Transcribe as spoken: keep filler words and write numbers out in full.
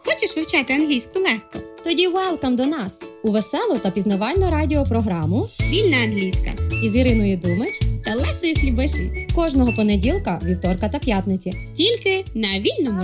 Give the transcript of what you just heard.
Хочеш вивчати англійську легко? Тоді welcome до нас у веселу та пізнавальну радіопрограму Вільна англійська із Іриною Думич та Лесею Хлібаші. кожного понеділка, вівторка та п'ятниці. Тільки на Вільному